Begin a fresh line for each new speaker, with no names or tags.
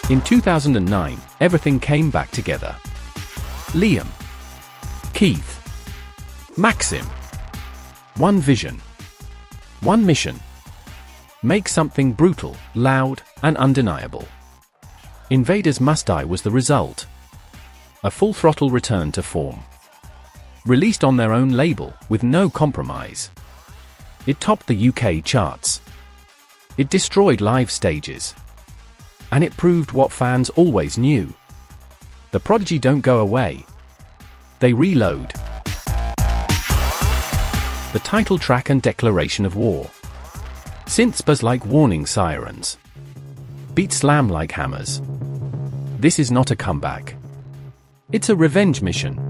In 2009, everything came back together. Liam, Keith, Maxim. One vision. One mission. Make something brutal, loud, and undeniable. Invaders Must Die was the result. A full-throttle return to form. Released on their own label, with no compromise. It topped the UK charts. It destroyed live stages. And it proved what fans always knew. The Prodigy don't go away. They reload. The title track and declaration of war. Synths buzz like warning sirens. Beats slam like hammers. This is not a comeback. It's a revenge mission.